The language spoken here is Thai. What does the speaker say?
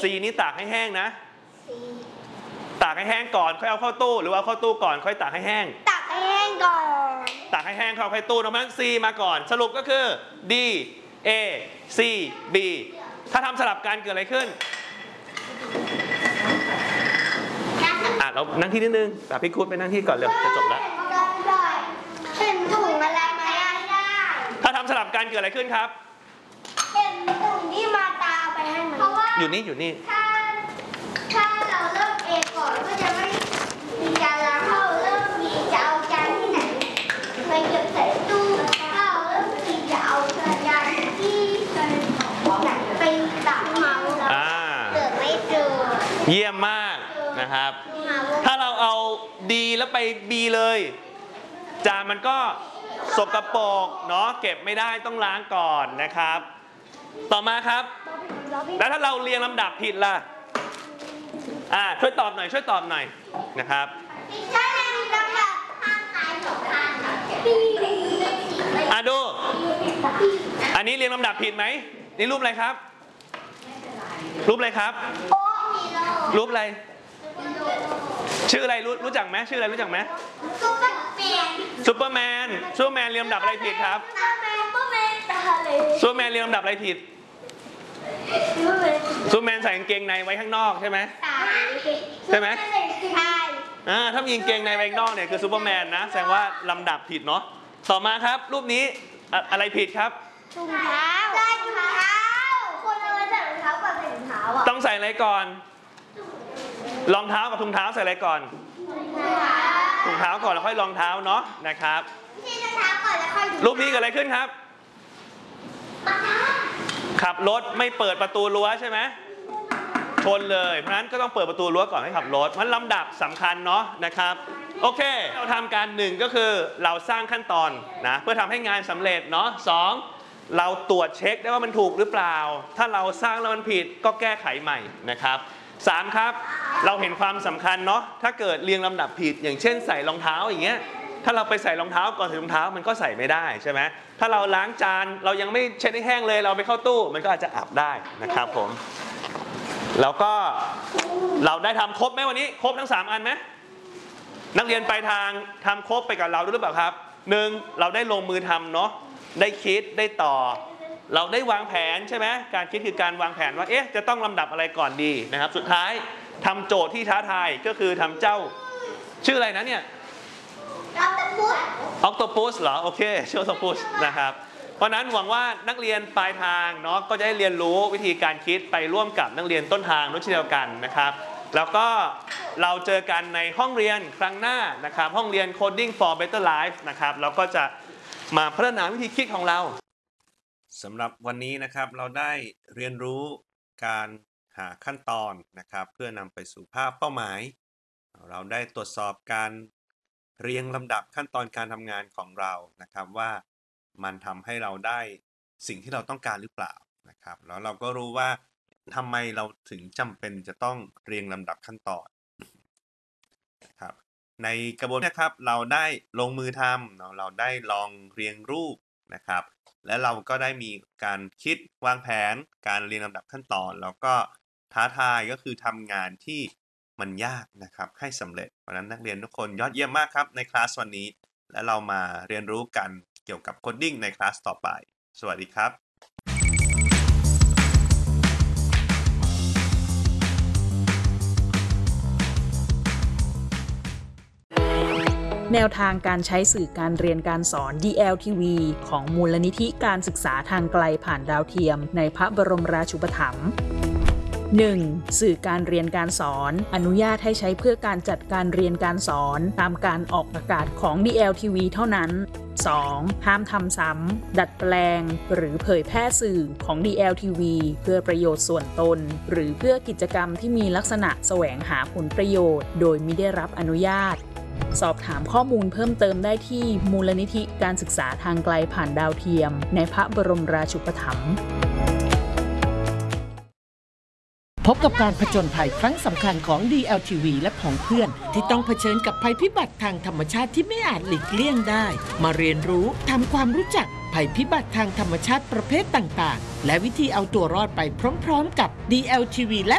C นี่ตากให้แห้งนะตากให้แห้งก่อนค่อยเอาเข้าตู้หรือว่าเข้าตู้ก่อนค่อยตากให้แห้งตากให้แห้งก่อนตากให้แห้งเข้าตู้เพราะฉะนั้น C มาก่อนสรุปก็คือ D A C B ถ้าทำสลับกันเกิดอะไรขึ้นเรานั่งที่นิดนึงแต่พี่คูดไปนั่งที่ก่อนเร็วจะจบแล้วเห็นถุงอะไรไหมได้ถ้าทำสลับกันเกิดอะไรขึ้นครับเห็นถุงที่มาตาไปให้มันอยู่นี่ถ้าเราเริ่มเอก่อนก็จะไม่มีจานล้างถ้าเราเริ่มมีจะเอาจานที่ไหนไปเก็บใส่ตู้ถ้าเราเริ่มมีจะเอาจานที่ไหนไปตักเมาเกิดไม่เจอเยี่ยมมากนะครับถ้าเราเอา D แล้วไป B เลยจานมันก็สกปรกเนาะเก็บไม่ได้ต้องล้างก่อนนะครับต่อมาครับแล้วถ้าเราเรียงลำดับผิดล่ะช่วยตอบหน่อยนะครับถ้าเรียงลำดับข้างซ้าย2ข้างดูอันนี้เรียงลำดับผิดไหมนี่รูปอะไรครับรูปอะไรครับรูปอะไรชื่ออะไรรู้จักไหมชื่ออะไรรู้จักไหมซูเปอร์แมนเรียงลำดับอะไรผิดครับซูเปอร์แมนเรียงลำดับอะไรผิดซูเปอร์แมนใส่กางเกงในไว้ข้างนอกใช่ไหมใช่ไหมถ้ามีกางเกงในไว้ข้างนอกเนี่ยคือซูเปอร์แมนนะแสดงว่าลำดับผิดเนาะต่อมาครับรูปนี้อะไรผิดครับถุงเท้าคนเอาไว้ใส่รองเท้าก่อนใส่ถุงเท้าต้องใส่อะไรก่อนรองเท้ากับถุงเท้าใส่อะไรก่อนถุงเท้าก่อนแล้วค่อยรองเท้าเนาะนะครับรูปนี้เกิดอะไรขึ้นครับขับรถไม่เปิดประตูรั้วใช่ไหมชนเลยเพราะฉะนั้นก็ต้องเปิดประตูรั้วก่อนให้ขับรถมันลำดับสำคัญเนาะนะครับโอเคเราทำการ1ก็คือเราสร้างขั้นตอนนะเพื่อทำให้งานสำเร็จเนาะ2เราตรวจเช็คได้ว่ามันถูกหรือเปล่าถ้าเราสร้างแล้วมันผิดก็แก้ไขใหม่นะครับ3ครับเราเห็นความสำคัญเนาะถ้าเกิดเรียงลำดับผิดอย่างเช่นใส่รองเท้าอย่างเงี้ยถ้าเราไปใส่รองเท้าก่อนใส่รองเท้ามันก็ใส่ไม่ได้ใช่ไหมถ้าเราล้างจานเรายังไม่เช็ดให้แห้งเลยเราไปเข้าตู้มันก็อาจจะอับได้นะครับผมแล้วก็เราได้ทำครบไหมวันนี้ครบทั้ง3อันไหมนักเรียนไปทางทำครบไปกับเราหรือเปล่าครับ1เราได้ลงมือทำเนาะได้คิดได้ต่อเราได้วางแผนใช่ไหมการคิดคือการวางแผนว่าจะต้องลำดับอะไรก่อนดีนะครับสุดท้ายทำโจทย์ที่ท้าทายก็คือทำเจ้าชื่ออะไรนะเนี่ยออกโตปัสเหรอโอเคชื่อออกโตปัสนะครับเพราะนั้นหวังว่านักเรียนปลายทางเนาะก็จะได้เรียนรู้วิธีการคิดไปร่วมกับนักเรียนต้นทางด้วยเช่นเดียวกันนะครับแล้วก็เราเจอกันในห้องเรียนครั้งหน้านะครับห้องเรียน Coding for Better Life นะครับเราก็จะมาพัฒนาวิธีคิดของเราสำหรับวันนี้นะครับเราได้เรียนรู้การหาขั้นตอนนะครับเพื่อนำไปสู่ภาพเป้าหมายเราได้ตรวจสอบการเรียงลำดับขั้นตอนการทำงานของเรานะครับว่ามันทำให้เราได้สิ่งที่เราต้องการหรือเปล่านะครับแล้วเราก็รู้ว่าทำไมเราถึงจำเป็นจะต้องเรียงลำดับขั้นตอนนะครับในกระบวนการนะครับเราได้ลงมือทำเราได้ลองเรียงรูปนะครับและเราก็ได้มีการคิดวางแผนการเรียงลำดับขั้นตอนแล้วก็ท้าทายก็คือทำงานที่มันยากนะครับให้สำเร็จเพราะนั้นนักเรียนทุกคนยอดเยี่ยมมากครับในคลาสวันนี้และเรามาเรียนรู้กันเกี่ยวกับโคดดิ้งในคลาสต่อไปสวัสดีครับแนวทางการใช้สื่อการเรียนการสอน DLTV ของมูลนิธิการศึกษาทางไกลผ่านดาวเทียมในพระบรมราชูปถัมภ์ 1. สื่อการเรียนการสอนอนุญาตให้ใช้เพื่อการจัดการเรียนการสอนตามการออกอากาศของ DLTV เท่านั้น 2. ห้ามทำซ้ำดัดแปลงหรือเผยแพร่สื่อของ DLTV เพื่อประโยชน์ส่วนตนหรือเพื่อกิจกรรมที่มีลักษณะแสวงหาผลประโยชน์โดยมิได้รับอนุญาตสอบถามข้อมูลเพิ่มเติมได้ที่มูลนิธิการศึกษาทางไกลผ่านดาวเทียมในพระบรมราชูปถัมภ์พบกับการผจญภัยครั้งสำคัญของ DLTV และของเพื่อนที่ต้องเผชิญกับภัยพิบัติทางธรรมชาติที่ไม่อาจหลีกเลี่ยงได้มาเรียนรู้ทำความรู้จักภัยพิบัติทางธรรมชาติประเภทต่างๆและวิธีเอาตัวรอดไปพร้อมๆกับ DLTV และ